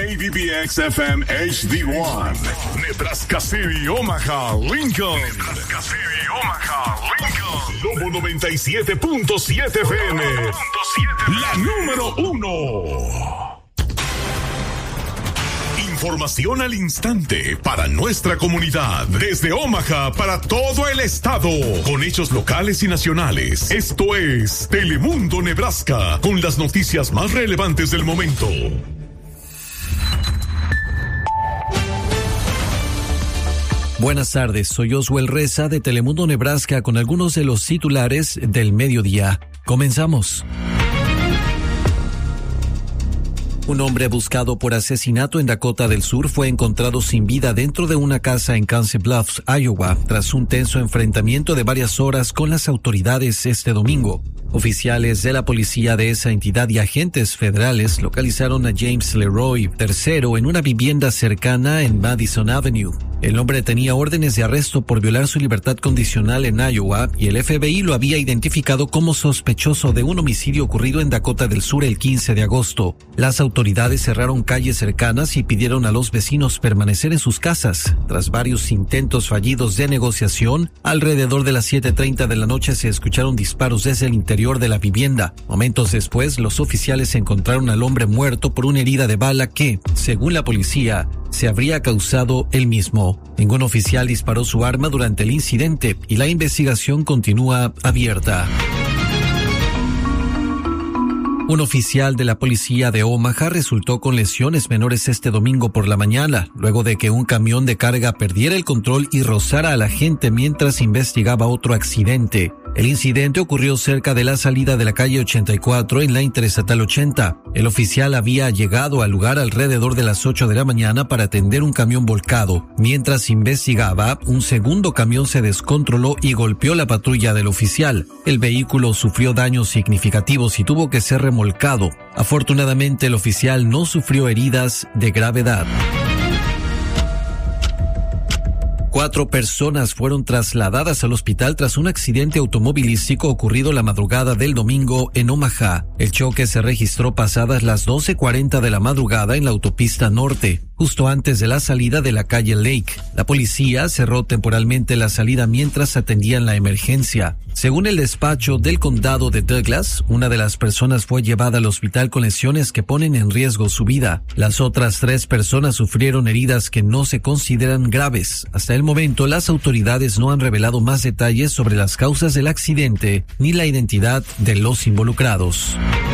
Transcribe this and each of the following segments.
KBBX FM HD1, Nebraska City, Omaha, Lincoln. Nebraska City, Omaha, Lincoln. Lobo 97.7 FM, la número 1. Información al instante para nuestra comunidad. Desde Omaha para todo el estado. Con hechos locales y nacionales. Esto es Telemundo Nebraska. Con las noticias más relevantes del momento. Buenas tardes, soy Oswell Reza de Telemundo Nebraska con algunos de los titulares del mediodía. Comenzamos. Un hombre buscado por asesinato en Dakota del Sur fue encontrado sin vida dentro de una casa en Council Bluffs, Iowa, tras un tenso enfrentamiento de varias horas con las autoridades este domingo. Oficiales de la policía de esa entidad y agentes federales localizaron a James Leroy III en una vivienda cercana en Madison Avenue. El hombre tenía órdenes de arresto por violar su libertad condicional en Iowa y el FBI lo había identificado como sospechoso de un homicidio ocurrido en Dakota del Sur el 15 de agosto. Las autoridades cerraron calles cercanas y pidieron a los vecinos permanecer en sus casas. Tras varios intentos fallidos de negociación, alrededor de las 7:30 de la noche se escucharon disparos desde el interior de la vivienda. Momentos después, los oficiales encontraron al hombre muerto por una herida de bala que, según la policía, se habría causado él mismo. Ningún oficial disparó su arma durante el incidente y la investigación continúa abierta. Un oficial de la policía de Omaha resultó con lesiones menores este domingo por la mañana, luego de que un camión de carga perdiera el control y rozara a la gente mientras investigaba otro accidente. El incidente ocurrió cerca de la salida de la calle 84 en la Interestatal 80. El oficial había llegado al lugar alrededor de las 8 de la mañana para atender un camión volcado. Mientras investigaba, un segundo camión se descontroló y golpeó la patrulla del oficial. El vehículo sufrió daños significativos y tuvo que ser remolcado. Afortunadamente, el oficial no sufrió heridas de gravedad. 4 personas fueron trasladadas al hospital tras un accidente automovilístico ocurrido la madrugada del domingo en Omaha. El choque se registró pasadas las 12:40 de la madrugada en la autopista norte, justo antes de la salida de la calle Lake. La policía cerró temporalmente la salida mientras atendían la emergencia. Según el despacho del condado de Douglas, una de las personas fue llevada al hospital con lesiones que ponen en riesgo su vida. Las otras 3 personas sufrieron heridas que no se consideran graves. Hasta el momento, las autoridades no han revelado más detalles sobre las causas del accidente ni la identidad de los involucrados.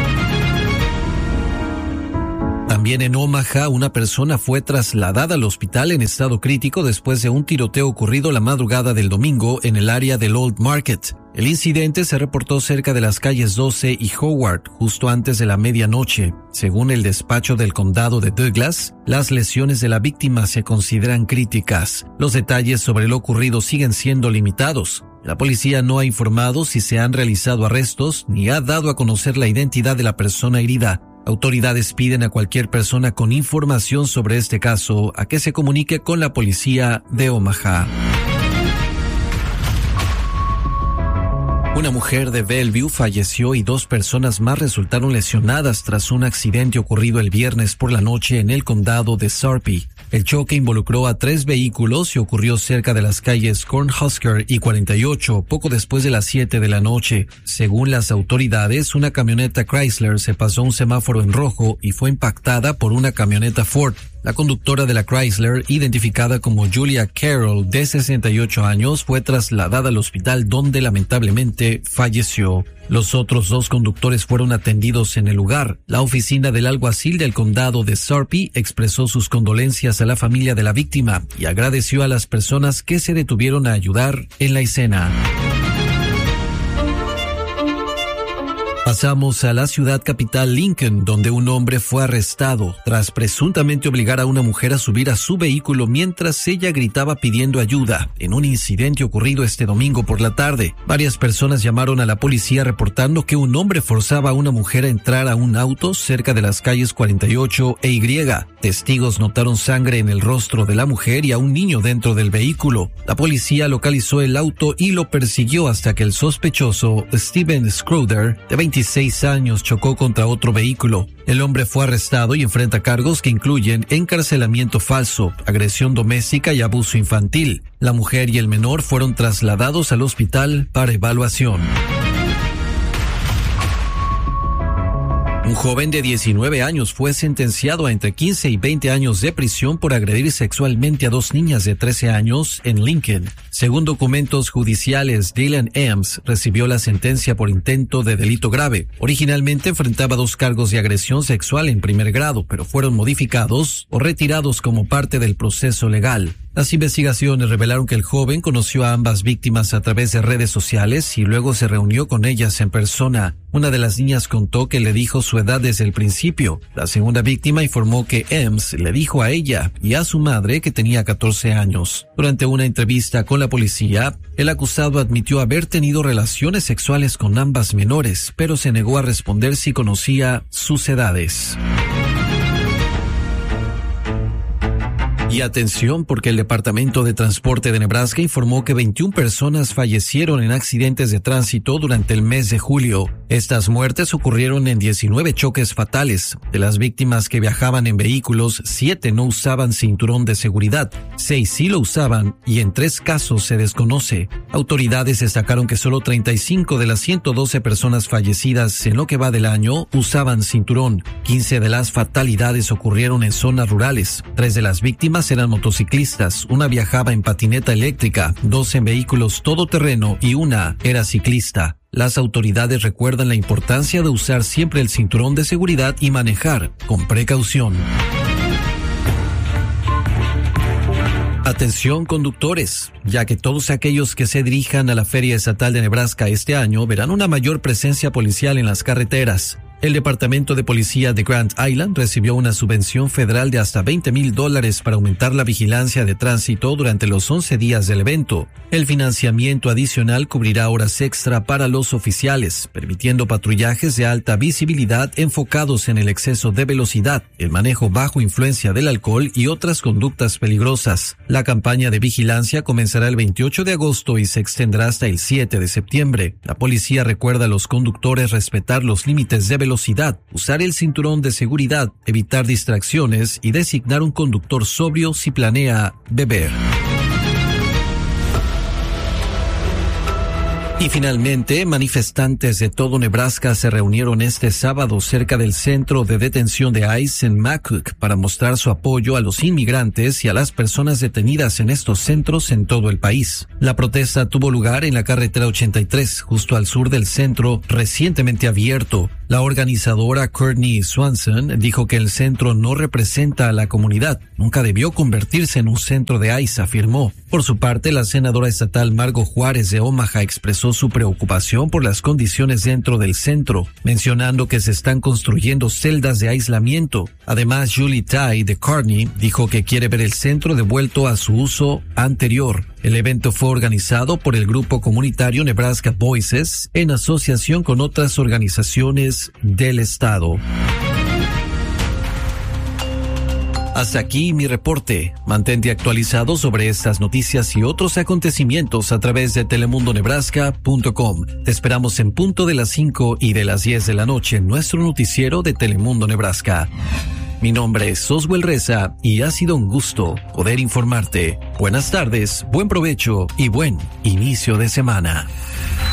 También en Omaha, una persona fue trasladada al hospital en estado crítico después de un tiroteo ocurrido la madrugada del domingo en el área del Old Market. El incidente se reportó cerca de las calles 12 y Howard, justo antes de la medianoche. Según el despacho del condado de Douglas, las lesiones de la víctima se consideran críticas. Los detalles sobre lo ocurrido siguen siendo limitados. La policía no ha informado si se han realizado arrestos ni ha dado a conocer la identidad de la persona herida. Autoridades piden a cualquier persona con información sobre este caso a que se comunique con la policía de Omaha. Una mujer de Bellevue falleció y 2 personas más resultaron lesionadas tras un accidente ocurrido el viernes por la noche en el condado de Sarpy. El choque involucró a 3 vehículos y ocurrió cerca de las calles Cornhusker y 48, poco después de las 7 de la noche. Según las autoridades, una camioneta Chrysler se pasó un semáforo en rojo y fue impactada por una camioneta Ford. La conductora de la Chrysler, identificada como Julia Carroll, de 68 años, fue trasladada al hospital donde lamentablemente falleció. Los otros 2 conductores fueron atendidos en el lugar. La oficina del alguacil del condado de Sarpy expresó sus condolencias a la familia de la víctima y agradeció a las personas que se detuvieron a ayudar en la escena. Pasamos a la ciudad capital Lincoln, donde un hombre fue arrestado tras presuntamente obligar a una mujer a subir a su vehículo mientras ella gritaba pidiendo ayuda en un incidente ocurrido este domingo por la tarde. Varias personas llamaron a la policía reportando que un hombre forzaba a una mujer a entrar a un auto cerca de las calles 48 e Y. Testigos notaron sangre en el rostro de la mujer y a un niño dentro del vehículo. La policía localizó el auto y lo persiguió hasta que el sospechoso, Steven Schroeder, de 25 16 años chocó contra otro vehículo. El hombre fue arrestado y enfrenta cargos que incluyen encarcelamiento falso, agresión doméstica y abuso infantil. La mujer y el menor fueron trasladados al hospital para evaluación. Un joven de 19 años fue sentenciado a entre 15 y 20 años de prisión por agredir sexualmente a 2 niñas de 13 años en Lincoln. Según documentos judiciales, Dylan Ames recibió la sentencia por intento de delito grave. Originalmente enfrentaba 2 cargos de agresión sexual en primer grado, pero fueron modificados o retirados como parte del proceso legal. Las investigaciones revelaron que el joven conoció a ambas víctimas a través de redes sociales y luego se reunió con ellas en persona. Una de las niñas contó que le dijo su edad desde el principio. La segunda víctima informó que Ames le dijo a ella y a su madre que tenía 14 años. Durante una entrevista con la policía, el acusado admitió haber tenido relaciones sexuales con ambas menores, pero se negó a responder si conocía sus edades. Y atención, porque el Departamento de Transporte de Nebraska informó que 21 personas fallecieron en accidentes de tránsito durante el mes de julio. Estas muertes ocurrieron en 19 choques fatales. De las víctimas que viajaban en vehículos, 7 no usaban cinturón de seguridad, 6 sí lo usaban y en 3 casos se desconoce. Autoridades destacaron que solo 35 de las 112 personas fallecidas en lo que va del año usaban cinturón. 15 de las fatalidades ocurrieron en zonas rurales. 3 de las víctimas eran motociclistas, una viajaba en patineta eléctrica, 2 en vehículos todoterreno y una era ciclista. Las autoridades recuerdan la importancia de usar siempre el cinturón de seguridad y manejar con precaución. Atención conductores, ya que todos aquellos que se dirijan a la Feria Estatal de Nebraska este año verán una mayor presencia policial en las carreteras. El Departamento de Policía de Grand Island recibió una subvención federal de hasta $20,000 para aumentar la vigilancia de tránsito durante los 11 días del evento. El financiamiento adicional cubrirá horas extra para los oficiales, permitiendo patrullajes de alta visibilidad enfocados en el exceso de velocidad, el manejo bajo influencia del alcohol y otras conductas peligrosas. La campaña de vigilancia comenzará el 28 de agosto y se extenderá hasta el 7 de septiembre. La policía recuerda a los conductores respetar los límites de velocidad, usar el cinturón de seguridad, evitar distracciones y designar un conductor sobrio si planea beber. Y finalmente, manifestantes de todo Nebraska se reunieron este sábado cerca del centro de detención de ICE en McCook para mostrar su apoyo a los inmigrantes y a las personas detenidas en estos centros en todo el país. La protesta tuvo lugar en la carretera 83, justo al sur del centro recientemente abierto. La organizadora Courtney Swanson dijo que el centro no representa a la comunidad. Nunca debió convertirse en un centro de ICE, afirmó. Por su parte, la senadora estatal Margo Juárez de Omaha expresó su preocupación por las condiciones dentro del centro, mencionando que se están construyendo celdas de aislamiento. Además, Julie Tai de Kearney dijo que quiere ver el centro devuelto a su uso anterior. El evento fue organizado por el grupo comunitario Nebraska Voices en asociación con otras organizaciones del estado. Hasta aquí mi reporte. Mantente actualizado sobre estas noticias y otros acontecimientos a través de telemundonebraska.com. Te esperamos en punto de las 5 y de las 10 de la noche en nuestro noticiero de Telemundo Nebraska. Mi nombre es Oswell Reza y ha sido un gusto poder informarte. Buenas tardes, buen provecho y buen inicio de semana.